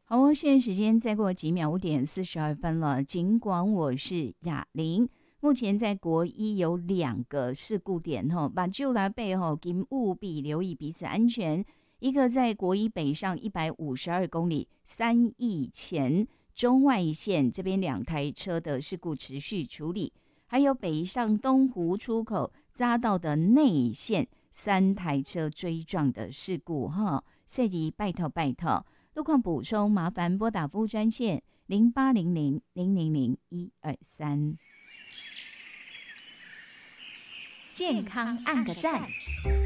好哦，现在时间再过几秒5:42了。尽管我是雅玲，目前在国一有2个事故点把就来背后请务必留意彼此安全。一个在国一北上152公里3义前中外线这边2台车的事故持续处理，还有北上东湖出口匝道的内线3台车追撞的事故涉及拜托拜托。路况补充，麻烦拨打服务专线0800-000-123。 健康按个赞。